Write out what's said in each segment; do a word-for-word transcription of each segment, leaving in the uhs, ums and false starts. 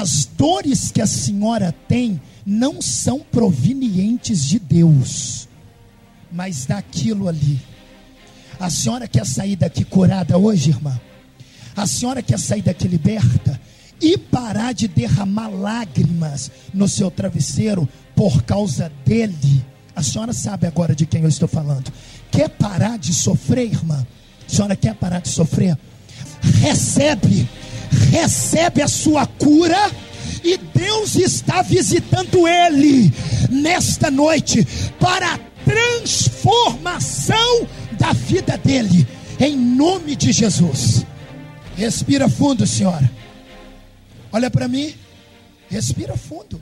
as dores que a senhora tem não são provenientes de Deus, mas daquilo ali. A senhora quer sair daqui curada hoje, irmã? A senhora quer sair daqui liberta e parar de derramar lágrimas no seu travesseiro por causa dele? A senhora sabe agora de quem eu estou falando. Quer parar de sofrer, irmã? A senhora quer parar de sofrer? Recebe, recebe a sua cura, e Deus está visitando ele nesta noite para a transformação da vida dele, em nome de Jesus. Respira fundo, senhora. Olha para mim. Respira fundo.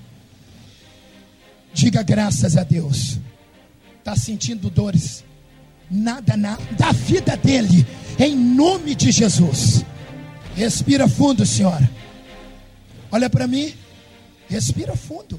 Diga graças a Deus. Está sentindo dores? Nada, nada. Da vida dele, em nome de Jesus. Respira fundo, senhora. Olha para mim. Respira fundo.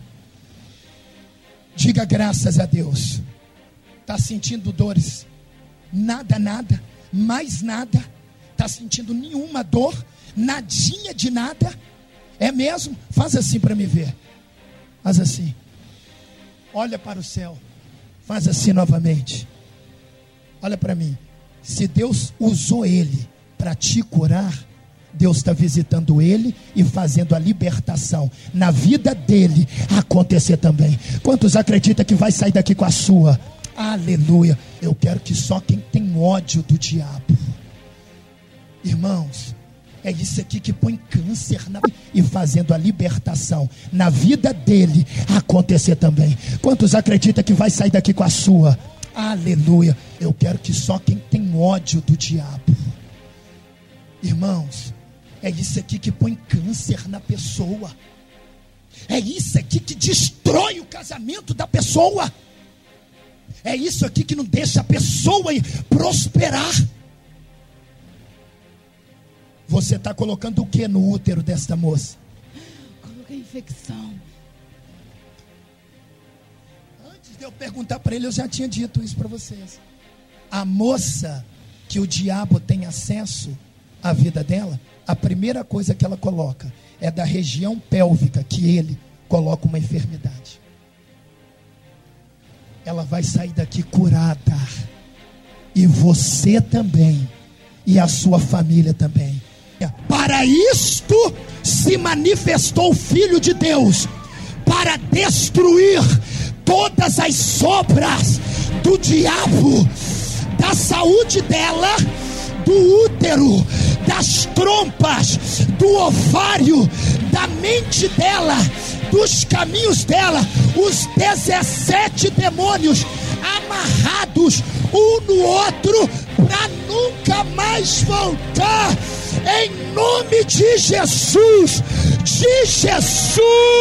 Diga graças a Deus. Está sentindo dores? Nada, nada. Mais nada. Está sentindo nenhuma dor? Nadinha de nada? É mesmo? Faz assim para me ver. Faz assim. Olha para o céu. Faz assim novamente. Olha para mim. Se Deus usou ele para te curar, Deus está visitando ele e fazendo a libertação na vida dele acontecer também. Quantos acreditam que vai sair daqui com a sua? Aleluia. Eu quero que só quem tem ódio do diabo, irmãos, é isso aqui que põe câncer na... e fazendo a libertação na vida dele acontecer também. Quantos acreditam que vai sair daqui com a sua? Aleluia. Eu quero que só quem tem ódio do diabo, irmãos, é isso aqui que põe câncer na pessoa. É isso aqui que destrói o casamento da pessoa. É isso aqui que não deixa a pessoa prosperar. Você está colocando o que no útero desta moça? Coloquei infecção. Antes de eu perguntar para ele, eu já tinha dito isso para vocês. A moça que o diabo tem acesso à vida dela, a primeira coisa que ela coloca é da região pélvica, que ele coloca uma enfermidade. Ela vai sair daqui curada, e você também, e a sua família também. Para isto se manifestou o Filho de Deus, para destruir todas as sobras do diabo, da saúde dela, do útero, das trompas, do ovário, da mente dela, dos caminhos dela, os dezessete demônios amarrados um no outro para nunca mais voltar, em nome de Jesus, de Jesus.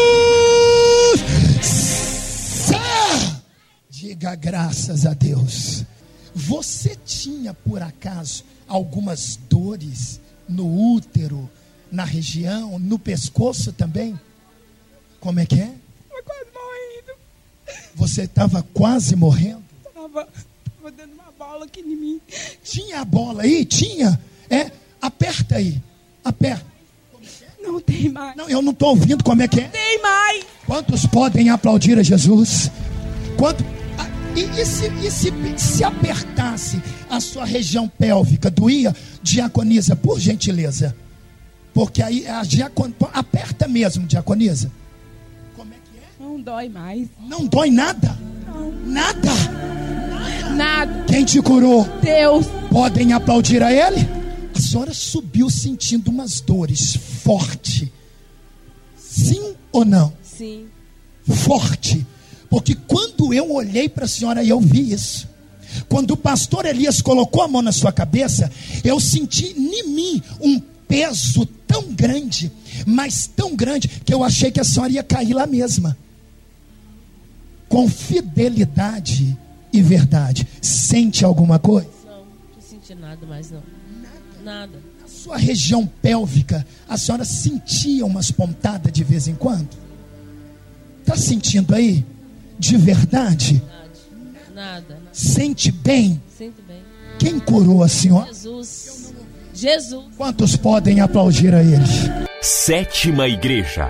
Diga graças a Deus. Você tinha por acaso algumas dores no útero, na região, no pescoço também? Como é que é? Estava quase morrendo. Você estava quase morrendo? Estava dando uma bola aqui em mim. Tinha a bola aí? Tinha? É, aperta aí. Aperta. Não tem mais. Não, eu não estou ouvindo como é que é. Não tem mais. Quantos podem aplaudir a Jesus? Quanto... E, e, se, e se, se apertasse a sua região pélvica, doía? Diaconisa, por gentileza. Porque aí a diacon... aperta mesmo, diaconisa. Como é que é? Não dói mais. Não dói nada? Não. Nada? Nada. Quem te curou? Deus. Podem aplaudir a ele? A senhora subiu sentindo umas dores forte. Sim ou não? Sim. Forte. Porque quando eu olhei para a senhora e eu vi isso, quando o pastor Elias colocou a mão na sua cabeça, eu senti em mim um peso tão grande, mas tão grande, que eu achei que a senhora ia cair lá mesma. Com fidelidade e verdade. Sente alguma coisa? Não, não senti nada mais não. Nada? Nada. Na sua região pélvica, a senhora sentia umas pontadas de vez em quando? Está sentindo aí? De verdade? Nada. Nada. Sente bem? Sinto bem. Quem curou a senhora? Jesus. Jesus. Quantos podem aplaudir a ele? Sétima Igreja,